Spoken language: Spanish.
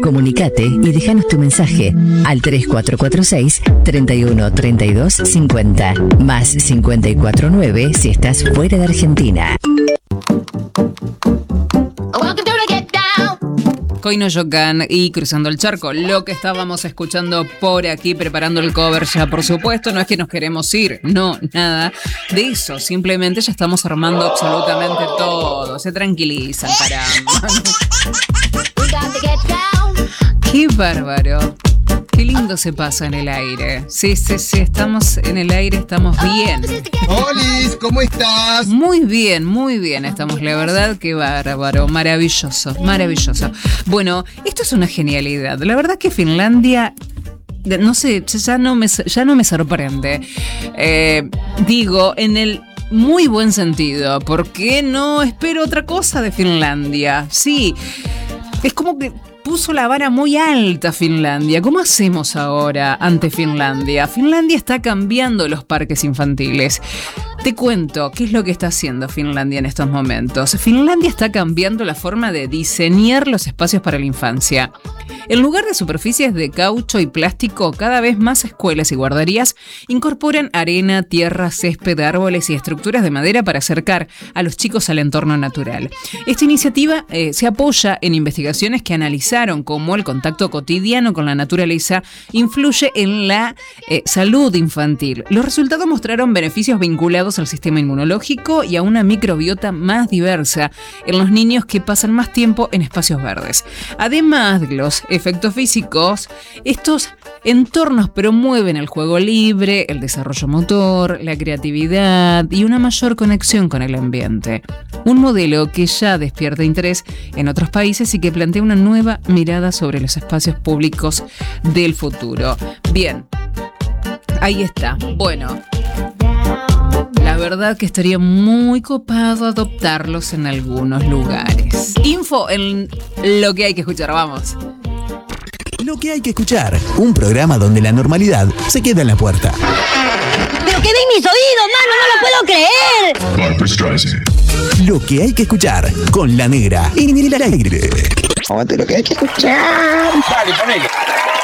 Comunicate y déjanos tu mensaje al 3446 31 32 50 más 549 si estás fuera de Argentina. Coinoyocan y Cruzando el Charco, lo que estábamos escuchando por aquí, preparando el cover ya, por supuesto, no es que nos queremos ir, no, nada de eso, simplemente ya estamos armando absolutamente todo, se tranquilizan, caramba. ¡Qué bárbaro! Qué lindo se pasa en el aire. Sí, estamos en el aire, estamos bien. Olis, ¿cómo estás? Muy bien estamos, la verdad, qué bárbaro, maravilloso. Bueno, esto es una genialidad. La verdad que Finlandia, no sé, ya no me sorprende. Digo, en el muy buen sentido, porque no espero otra cosa de Finlandia. Sí, es como que puso la vara muy alta Finlandia. ¿Cómo hacemos ahora ante Finlandia? Finlandia está cambiando los parques infantiles. Te cuento qué es lo que está haciendo Finlandia en estos momentos. Finlandia está cambiando la forma de diseñar los espacios para la infancia. En lugar de superficies de caucho y plástico, cada vez más escuelas y guarderías incorporan arena, tierra, césped, árboles y estructuras de madera para acercar a los chicos al entorno natural. Esta iniciativa se apoya en investigaciones que analizaron cómo el contacto cotidiano con la naturaleza influye en la salud infantil. Los resultados mostraron beneficios vinculados al sistema inmunológico y a una microbiota más diversa en los niños que pasan más tiempo en espacios verdes. Además de los efectos físicos, estos entornos promueven el juego libre, el desarrollo motor, la creatividad y una mayor conexión con el ambiente. Un modelo que ya despierta interés en otros países y que plantea una nueva mirada sobre los espacios públicos del futuro. Bien, ahí está. Bueno, la verdad que estaría muy copado adoptarlos en algunos lugares. Info en lo que hay que escuchar, vamos. Lo que hay que escuchar, un programa donde la normalidad se queda en la puerta. ¡Pero qué ven mis oídos, mano! ¡No lo puedo creer! Barbra Streisand. Lo que hay que escuchar, con La Negra en el aire. Aguante lo que hay que escuchar. Dale, ponele.